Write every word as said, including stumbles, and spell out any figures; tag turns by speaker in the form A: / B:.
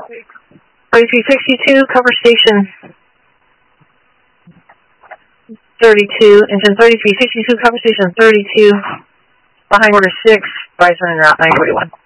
A: thirty-three sixty-two, cover station thirty-two, engine thirty-three sixty-two, cover station thirty-two, behind order six, Bison and route nine forty-one.